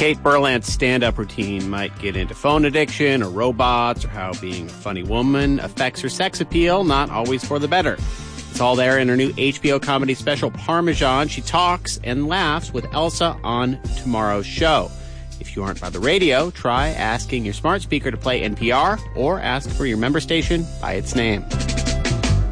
Kate Berland's stand-up routine might get into phone addiction or robots or how being a funny woman affects her sex appeal, not always for the better. It's all there in her new HBO comedy special, Parmesan. She talks and laughs with Elsa on tomorrow's show. If you aren't by the radio, try asking your smart speaker to play NPR or ask for your member station by its name.